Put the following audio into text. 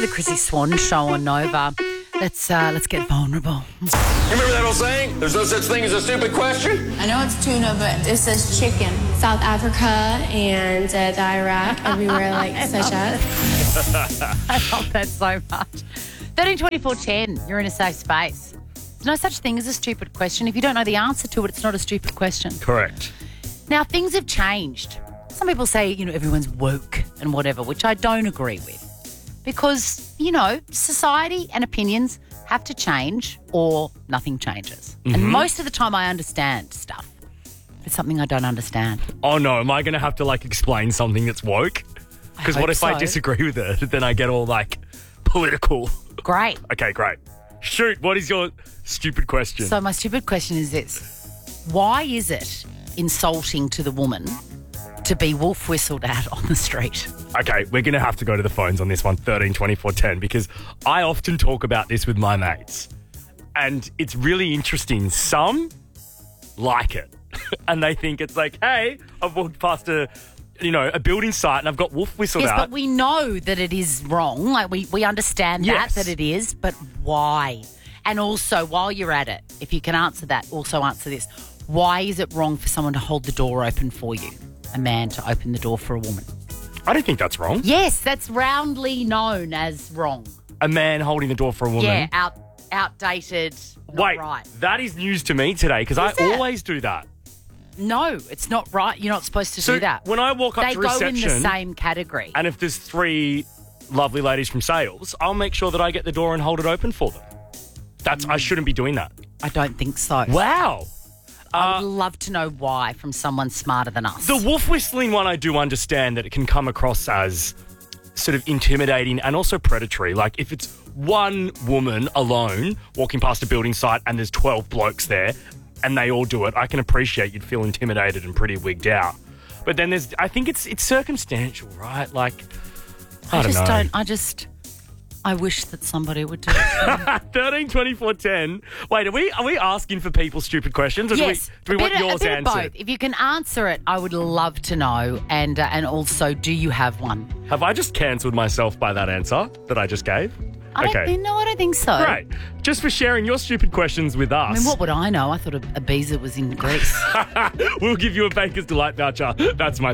the Chrissy Swan show on Nova. Let's get vulnerable. You remember that old saying? There's no such thing as a stupid question? I know it's tuna, but it says chicken. South Africa and the Iraq, everywhere like such as. I love that so much. 132410, you're in a safe space. There's no such thing as a stupid question. If you don't know the answer to it, it's not a stupid question. Correct. Now, things have changed. Some people say, everyone's woke and whatever, which I don't agree with. Because, society and opinions have to change or nothing changes. Mm-hmm. And most of the time I understand stuff. It's something I don't understand. Oh, no. Am I going to have to, explain something that's woke? Because what if I disagree with it? Then I get all, political. Great. Okay, great. Shoot, what is your stupid question? So my stupid question is this. Why is it insulting to the woman to be wolf whistled at on the street? Okay, we're going to have to go to the phones on this one, 132410, because I often talk about this with my mates. And it's really interesting. Some like it. And they think it's like, hey, I've walked past a building site and I've got wolf whistled out. Yes, but we know that it is wrong. We understand that it is, but why? And also, while you're at it, if you can answer that, also answer this. Why is it wrong for someone to hold the door open for you? A man to open the door for a woman? I don't think that's wrong. Yes, that's roundly known as wrong. A man holding the door for a woman? Yeah, outdated, not right. That is news to me today because I always do that. No, it's not right. You're not supposed to do that. When I walk up to reception... They go in the same category. And if there's 3 lovely ladies from sales, I'll make sure that I get the door and hold it open for them. I shouldn't be doing that. I don't think so. Wow. I would love to know why from someone smarter than us. The wolf whistling one, I do understand that it can come across as sort of intimidating and also predatory. Like if it's one woman alone walking past a building site and there's 12 blokes there and they all do it, I can appreciate you'd feel intimidated and pretty wigged out. But then I think it's circumstantial, right? I don't know. I wish that somebody would do it. 132410. Wait, are we asking for people's stupid questions? Or yes. Do we want yours a bit answered? Of both. If you can answer it, I would love to know. And also, do you have one? Have I just cancelled myself by that answer that I just gave? I don't think so. Right. Just for sharing your stupid questions with us. I mean, what would I know? I thought Ibiza was in Greece. We'll give you a Baker's Delight voucher. That's my